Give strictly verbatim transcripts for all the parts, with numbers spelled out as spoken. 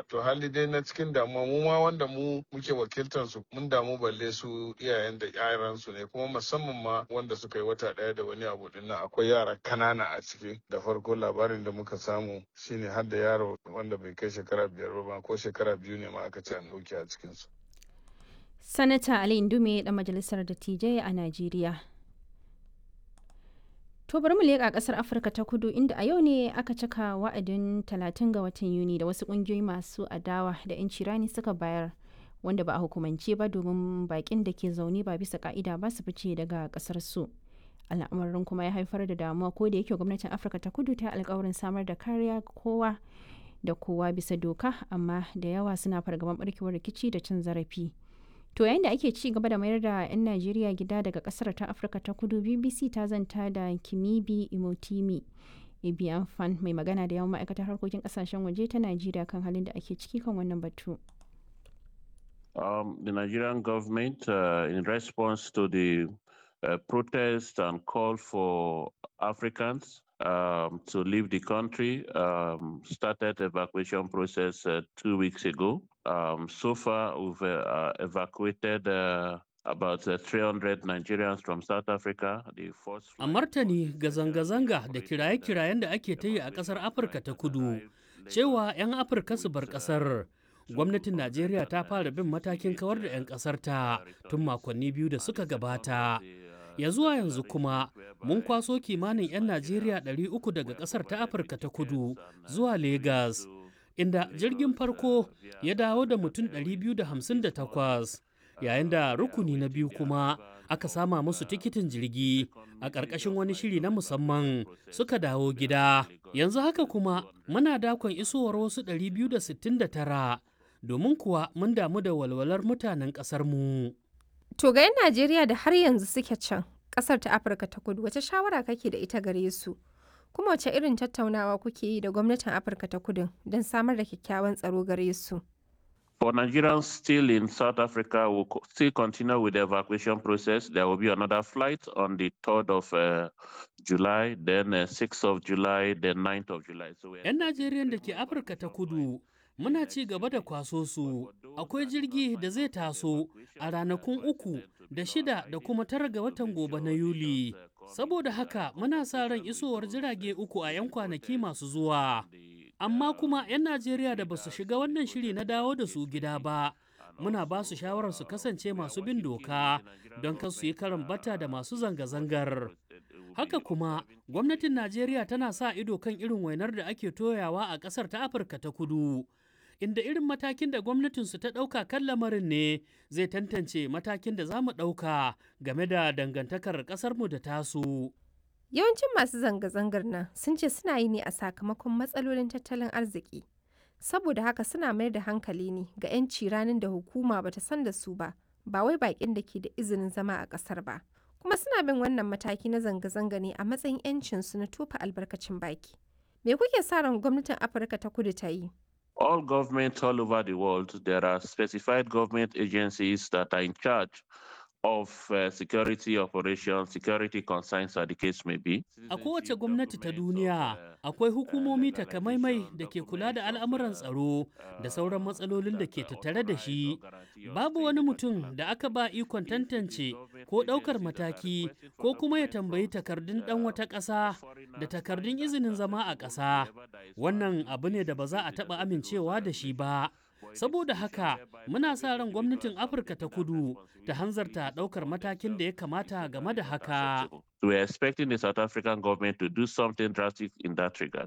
wato hali dai na cikin damuwa mu ma wanda mu muke wakiltar su mun damu balle su iyayen da yaran su ne kuma musamman ma wanda suka yi wata daya da wani abu din nan akwai yara kanana a ciki. Da farko labarin da muka samu shine har da yaro wanda bai kai shekara biyar ba ko shekara biyu ne ma aka ce an dauke a cikin su. Sanata Ali Indume dan majalisar dattijai a Najeriya. To bari mu leƙa ƙasar Afirka ta Kudu inda a yau ne aka cika wa'adin talatin ga watan Yuni da wasu ƙungiyoyi masu adawa da 'yanci rani suka bayar wanda ba a hukumance ba domin baƙin da ke zaune ba bisa ƙa'ida ba su fice daga ƙasar su. Al'amarin kuma ya haifar da damuwa ko da yake gwamnatin Afirka ta Kudu ta alƙawarin samar da kariya kowa da kowa bisa doka amma da yawa suna fargaban barkewar rikici da cin zarafi. To yayin da ake ci gaba da mayar da 'yan Najeriya gida daga kasar ta Afirka ta Kudu, B B C ta zanta da Kimibi Imotimi Ebianfan mai magana da yawan ma'aikatar harkokin kasashen waje ta Najeriya kan halin da ake ciki kan wannan batu. Um, the Nigerian government, uh, in response to the uh, protest and call for Africans um, to leave the country, um, started evacuation process uh, two weeks ago. Um, so far, we've uh, evacuated uh, about uh, three hundred Nigerians from South Africa. The first a martani ga zanga-zanga da kiraye-kirayen da ake ta yi a ƙasar Afirka ta Kudu, cewa 'yan Afirka su bar ƙasar. Gwamnatin Najeriya ta fara bin matakin kawar da 'yan ƙasar ta tun makonni biyu da suka gabata. Ya zuwa yanzu kuma mun kwaso kimanin 'yan Najeriya ɗari uku daga ƙasar ta Afirka ta Kudu zuwa Legas, inda jirgin farko ya dawo da mutum ɗari biyu da hamsin da takwas, yayin da rukuni na biyu kuma aka sama musu tikitin jirgi a ƙarƙashin wani shiri na musamman suka dawo gida. Yanzu haka kuma muna dakon isowar wasu ɗari biyu da sittin da tara domin kuwa mun damu da walwalar mutanen ƙasarmu. To ga 'yan Najeriya da har yanzu suke can ƙasar ta Afirka ta Kudu, wace shawara kake da ita gare su? Kuma wace irin tattaunawa kuke yi da gwamnatin Afirka ta Kudu don samar da kyakkyawan tsaro gare su? For Nigerians still in South Africa, we'll still continue with the evacuation process. There will be another flight on the third of uh, July, then uh, sixth of July, then ninth of July. So 'Yan Najeriyan da ke Afirka ta Kudu muna ci gaba da kwaso su. Akwai jirgi da zai taso a ranakun uku da shida da kuma tara ga watan gobe na Yuli. Saboda haka muna sa ran isowar jirage uku a 'yan kwanaki masu zuwa. Amma kuma 'yan Najeriya da ba su shiga wannan shiri na dawo da su gida ba, muna ba su shawarar su kasance masu bin doka don kan su yi karan bata da masu zanga-zangar. Haka kuma, gwamnatin Najeriya tana sa ido kan irin wainar da ake toyawa a ƙasar ta Afirka ta Kudu, inda irin matakin da gwamnatinsu ta ɗauka kan lamarin ne zai tantance matakin da za mu ɗauka game da dangantakar ƙasarmu da tasu. Yawancin masu zanga-zangar nan sun ce suna yi ne a sakamakon matsalolin tattalin arziki. Saboda haka suna mayar da hankali ne ga 'yanci ranar da hukuma bata san da su ba, ba wai baƙin da ke da izinin zama a ƙasar ba. Kuma suna bin wannan mataki na zanga-zanga ne a matsayin 'yancinsu na tofa albarkacin baki. Me kuke sa ran gwamnatin Afirka ta Kudu ta yi? all governments all over the world, there are specified government agencies that are in charge of uh, security operations, security concerns, as the case may be. A kowace gwamnati ta duniya akwai hukumomi takamaimai da ke kula da al'amuran tsaro da sauran matsalolin da ke tattare da shi. Babu wani mutum da aka ba ikon tantance ko ɗaukar mataki ko kuma ya tambayi takardun ɗan wata ƙasa da takardun izinin zama a ƙasa. Wannan abu ne da ba za a taɓa amincewa da shi ba. Saboda haka muna sa ran gwamnatin Afirka ta Kudu ta hanzarta ɗaukar matakin da ya kamata game da haka. We are expecting the South African government to do something drastic in that regard.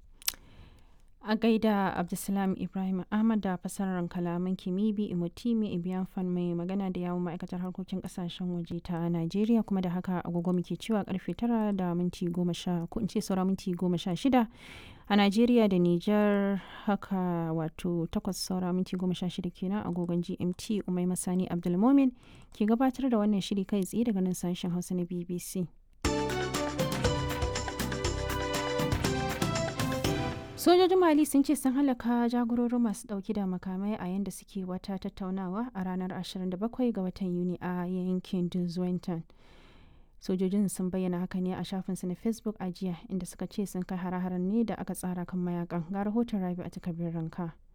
A gaida Abdulsalam Ibrahim Ahmad da fasarar kalaman Kimibi Imotimi Ibiyanfan mai magana da yawon ma'aikatar harkokin kasashen waje ta Najeriya, kuma da haka agogo muke cewa karfe tara da minti goma sha ko in ce saura minti goma sha shida a Najeriya da Nijar, haka wato takwas saura minti goma sha shida kenan agogon G M T. Umai Masani Abdulmomin ke gabatar da wannan shiri kai tsaye daga nan sashen Hausa na B B C. Sojojin Mali sun ce sun halaka jagororin masu dauki da makamai a yanda suke wata tattaunawa a ranar ashirin da bakwai ga watan Yuni a yankin Duzwentan. Sojojin sun bayyana haka ne a shafinsu na Facebook a jiya, inda suka ce sun kai hare-haren ne da aka tsara kan mayakan. Ga rahoton Rabi a takardar ranka.